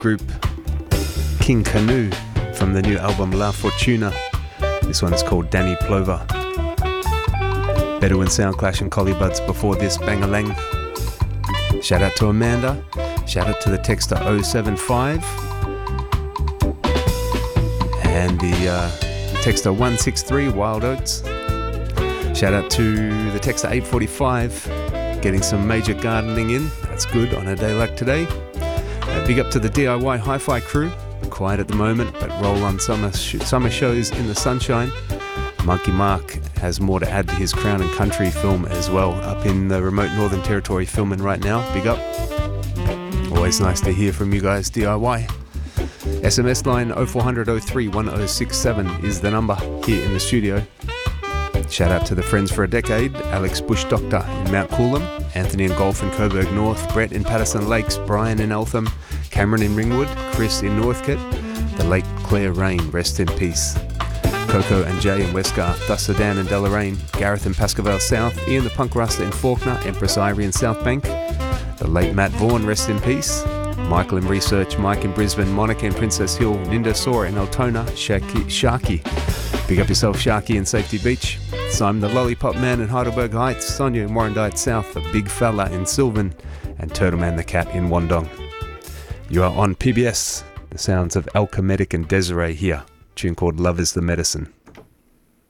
group King Canoe from the new album La Fortuna. This one's called Danny Plover. Bedouin Soundclash and Collie Buds before this, Bangalang. Shout out to Amanda. Shout out to the texter 075. And the texter 163, Wild Oats. Shout out to the texter 845, getting some major gardening in. That's good on a day like today. Big up to the DIY Hi-Fi crew. Quiet at the moment, but roll on summer shows in the sunshine. Monkey Mark has more to add to his Crown and Country film as well, up in the remote Northern Territory filming right now. Big up. Always nice to hear from you guys, DIY. SMS line 0400 03 1067 is the number here in the studio. Shout out to the Friends for a Decade, Alex Bush Doctor in Mount Coolum, Anthony in Golf and Coburg North, Brett in Patterson Lakes, Brian in Eltham, Cameron in Ringwood, Chris in Northcote, the late Claire Rain, rest in peace. Coco and Jay in Westgarth, Thus Sedan and Deloraine, Gareth in Pascovale South, Ian the Punk Rasta in Faulkner, Empress Ivory in South Bank, the late Matt Vaughan, rest in peace. Michael in Research, Mike in Brisbane, Monica in Princess Hill, Linda Sora in Altona, Sharky. Big up yourself, Sharky in Safety Beach. Simon the Lollipop Man in Heidelberg Heights, Sonia in Warrandyte South, the Big Fella in Sylvan, and Turtleman the Cat in Wandong. You are on PBS, the sounds of Alchemedic and Desiree here. Tune called Love is the Medicine.